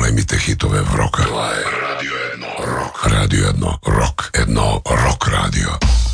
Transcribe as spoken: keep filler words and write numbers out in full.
най-големите хитове в рока. Това е Радио едно Рок. Радио едно Рок. Едно рок радио.